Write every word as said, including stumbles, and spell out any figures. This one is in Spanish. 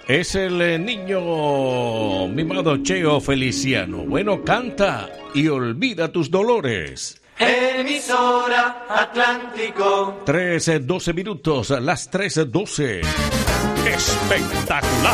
Es el eh, niño mimado Cheo Feliciano. Bueno, canta y olvida tus dolores. Emisora Atlántico. Trece, doce minutos, las trece doce. Espectacular.